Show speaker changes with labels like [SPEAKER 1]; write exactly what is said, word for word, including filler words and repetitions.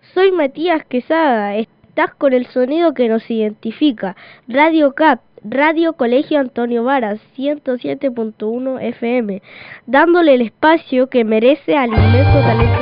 [SPEAKER 1] Soy Matías Quesada, estás con el sonido que nos identifica. Radio C A T, Radio Colegio Antonio Varas, ciento siete punto uno F M, dándole el espacio que merece al inmenso talento